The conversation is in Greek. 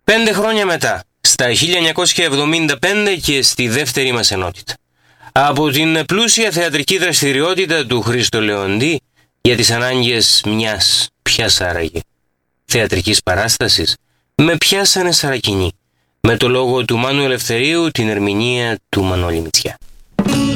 5 χρόνια μετά, στα 1975 και στη δεύτερη μας ενότητα. Από την πλούσια θεατρική δραστηριότητα του Χρήστο Λεοντή για τις ανάγκες μιας, ποιας άραγε, θεατρικής παράστασης, με πιάσανε σαρακινή, με το λόγο του Μάνου Ελευθερίου, την ερμηνεία του Μανώλη Μητσιά.